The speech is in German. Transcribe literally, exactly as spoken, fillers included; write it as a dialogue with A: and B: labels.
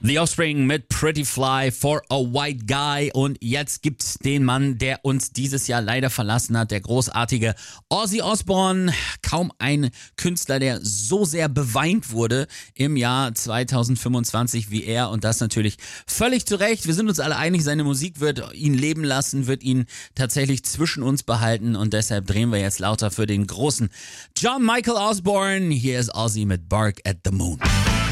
A: The Offspring mit Pretty Fly for a White Guy. Und jetzt gibt's den Mann, der uns dieses Jahr leider verlassen hat, der großartige Ozzy Osbourne. Kaum ein Künstler, der so sehr beweint wurde im Jahr zweitausendfünfundzwanzig wie er. Und das natürlich völlig zu Recht. Wir sind uns alle einig, seine Musik wird ihn leben lassen, wird ihn tatsächlich zwischen uns behalten. Und deshalb drehen wir jetzt lauter für den großen John Michael Osbourne. Hier ist Ozzy mit Bark at the Moon.